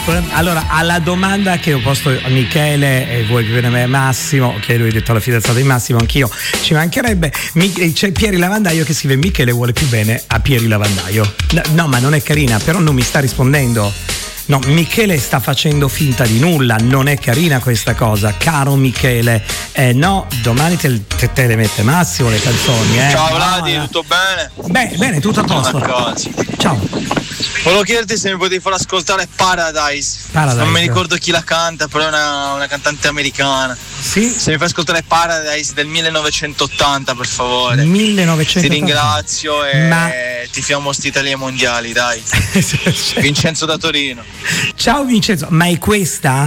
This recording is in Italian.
Allora, alla domanda che ho posto a Michele, e vuoi che me Massimo, che lui ha detto la fidanzata di Massimo, anch'io, ci mancherebbe. C'è Pieri Lavandaio che scrive: Michele vuole più bene a Pieri Lavandaio. No, ma non è carina, però non mi sta rispondendo. No, Michele sta facendo finta di nulla, non è carina questa cosa, caro Michele. No, domani te le mette Massimo le canzoni. Ciao Vladi, tutto bene? Bene, tutto a posto. Ciao. Volevo chiederti se mi potevi far ascoltare Paradise. Non mi ricordo chi la canta, però è una cantante americana. Sì? Se mi fai ascoltare Paradise del 1980, per favore. 1980. Ti ringrazio e ti fiamo sti Italia mondiali, dai. Vincenzo da Torino. Ciao Vincenzo, ma è questa?